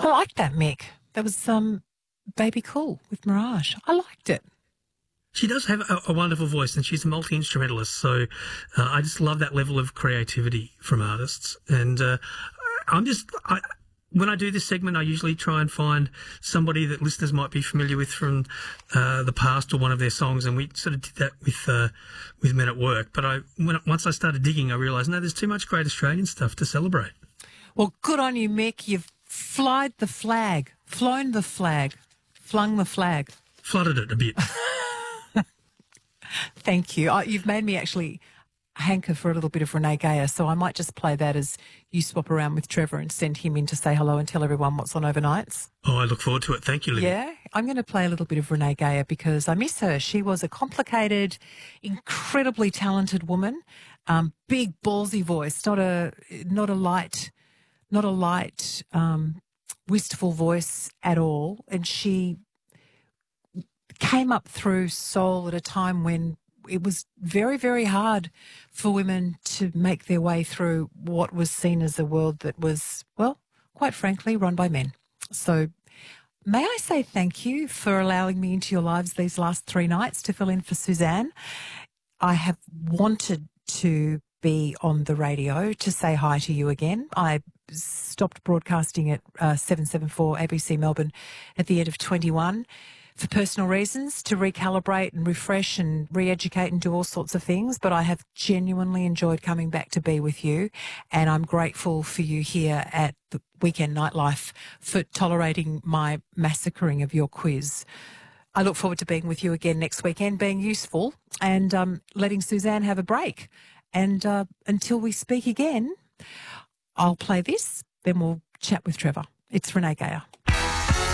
I like that, Mick. That was Baby Cool with Mirage. I liked it. She does have a wonderful voice, and she's a multi-instrumentalist, so I just love that level of creativity from artists. And when I do this segment, I usually try and find somebody that listeners might be familiar with from the past or one of their songs, and we sort of did that with Men at Work. But once I started digging, I realised, no, there's too much great Australian stuff to celebrate. Well, good on you, Mick. You've flown the flag, flung the flag. Flooded it a bit. Thank you. You've made me actually hanker for a little bit of Renee Geyer, so I might just play that as you swap around with Trevor and send him in to say hello and tell everyone what's on overnights. Oh, I look forward to it. Thank you, Libby. Yeah, I'm going to play a little bit of Renee Geyer because I miss her. She was a complicated, incredibly talented woman, big ballsy voice, not a light, wistful voice at all, and she came up through soul at a time when it was very, very hard for women to make their way through what was seen as a world that was, well, quite frankly, run by men. So may I say thank you for allowing me into your lives these last 3 nights to fill in for Suzanne. I have wanted to be on the radio to say hi to you again. I stopped broadcasting at 774 ABC Melbourne at the end of 21 for personal reasons, to recalibrate and refresh and re-educate and do all sorts of things. But I have genuinely enjoyed coming back to be with you, and I'm grateful for you here at the Weekend Nightlife for tolerating my massacring of your quiz. I look forward to being with you again next weekend, being useful and letting Suzanne have a break. And until we speak again, I'll play this, then we'll chat with Trevor. It's Renee Geyer.